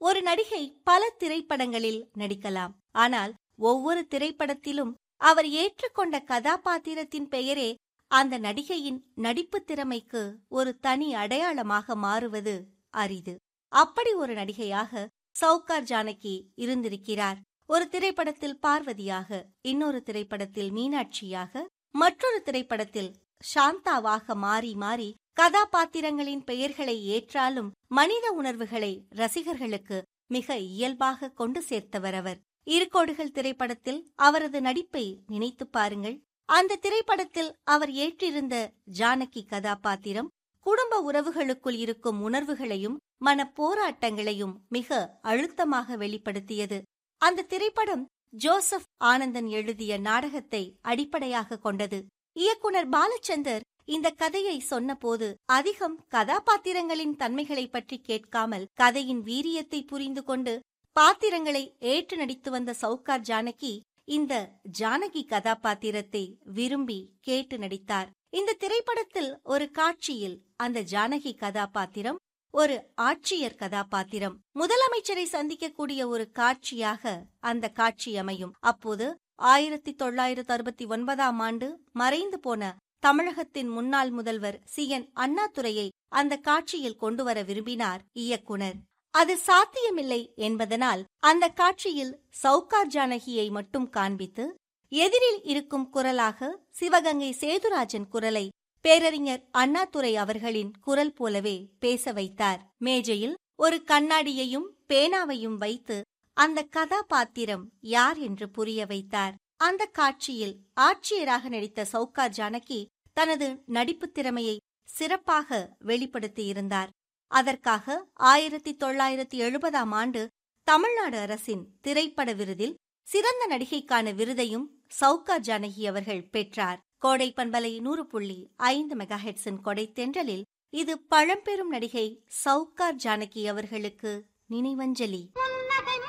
ஒரு நடிகை பல திரைப்படங்களில் நடிக்கலாம். ஆனால் ஒவ்வொரு திரைப்படத்திலும் அவர் ஏற்றுக்கொண்ட கதாபாத்திரத்தின் பெயரே அந்த நடிகையின் நடிப்பு திறமைக்கு ஒரு தனி அடையாளமாக மாறுவது அரிது. அப்படி ஒரு நடிகையாக சௌகார் ஜானகி இருந்திருக்கிறார். ஒரு திரைப்படத்தில் பார்வதியாக, இன்னொரு திரைப்படத்தில் மீனாட்சியாக, மற்றொரு திரைப்படத்தில் சாந்தாவாக மாறி மாறி கதாபாத்திரங்களின் பெயர்களை ஏற்றாலும் மனித உணர்வுகளை ரசிகர்களுக்கு மிக இயல்பாக கொண்டு சேர்த்தவர் அவர். இருகோடுகள் திரைப்படத்தில் அவரது நடிப்பை நினைத்து பாருங்கள். அந்த திரைப்படத்தில் அவர் ஏற்றிருந்த ஜானகி கதாபாத்திரம் குடும்ப உறவுகளுக்குள் இருக்கும் உணர்வுகளையும் மன போராட்டங்களையும் மிக அழுத்தமாக வெளிப்படுத்தியது. அந்த திரைப்படம் ஜோசப் ஆனந்தன் எழுதிய நாடகத்தை அடிப்படையாக கொண்டது. இயக்குனர் பாலச்சந்தர் இந்த கதையை சொன்னபோது அதிகம் கதாபாத்திரங்களின் தன்மைகளை பற்றி கேட்காமல் கதையின் வீரியத்தை புரிந்து கொண்டு பாத்திரங்களை ஏற்று நடித்து வந்த சௌகார் ஜானகி இந்த ஜானகி கதாபாத்திரத்தை விரும்பி கேட்டு நடித்தார். இந்த திரைப்படத்தில் ஒரு காட்சியில் அந்த ஜானகி கதாபாத்திரம் ஒரு ஆட்சியர் கதாபாத்திரம். முதலமைச்சரை சந்திக்கக்கூடிய ஒரு காட்சியாக அந்த காட்சி அமையும். அப்போது 1969 மறைந்து போன தமிழகத்தின் முன்னாள் முதல்வர் CN அண்ணாதுரையை அந்த காட்சியில் கொண்டுவர விரும்பினார் இயக்குனர். அது சாத்தியமில்லை என்பதனால் அந்த காட்சியில் சௌகார் ஜானகியை மட்டும் காண்பித்து எதிரில் இருக்கும் குரலாக சிவகங்கை சேதுராஜன் குரலை பேரறிஞர் அண்ணாதுரை அவர்களின் குரல் போலவே பேச வைத்தார். மேஜையில் ஒரு கண்ணாடியையும் பேனாவையும் வைத்து அந்த கதாபாத்திரம் யார் என்று புரிய வைத்தார். அந்த காட்சியில் ஆட்சியராக நடித்த சௌகார் ஜானகி தனது நடிப்பு திறமையை சிறப்பாக வெளிப்படுத்தியிருந்தார். அதற்காக 1970 தமிழ்நாடு அரசின் திரைப்பட விருதில் சிறந்த நடிகைக்கான விருதையும் சௌகார் ஜானகி அவர்கள் பெற்றார். கோடை பண்பலை 100.5 மெகாஹெட்ஸின் கொடை தென்றலில் இது பழம்பெரும் நடிகை சௌகார் ஜானகி அவர்களுக்கு நினைவஞ்சலி.